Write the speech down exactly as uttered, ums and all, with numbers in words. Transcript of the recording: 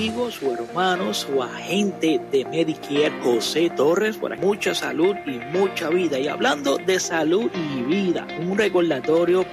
amigo, su hermano, su agente de Medicare, José Torres. Por ahí, mucha salud y mucha vida. Y hablando de salud y vida, un recordatorio